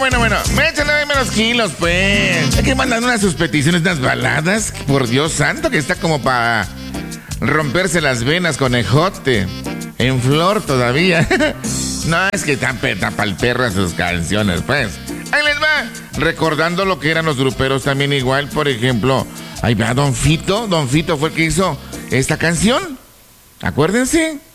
Bueno. Échale menos kilos, pues. Hay que mandar unas sus peticiones, unas baladas. Por Dios santo, que está como para romperse las venas con ejote. En flor todavía. No, es que están pal perra sus canciones, pues. Ahí les va. Recordando lo que eran los gruperos también igual. Por ejemplo, ahí va Don Fito. Don Fito fue el que hizo esta canción. Acuérdense.